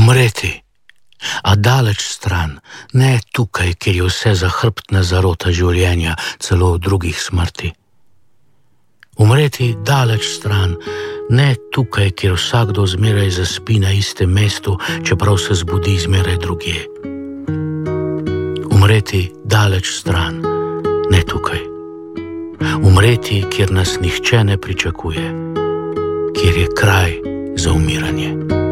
Umreti, a daleč stran, ne tukaj, kjer je vse zahrbtna zarota življenja, celo od drugih smrti. Umreti daleč stran, ne tukaj, kjer vsakdo zmeraj zaspi na istem mestu, čeprav se zbudi zmeraj drugje. Umreti daleč stran, ne tukaj. Umreti, kjer nas nihče ne pričakuje, kjer je kraj za umiranje.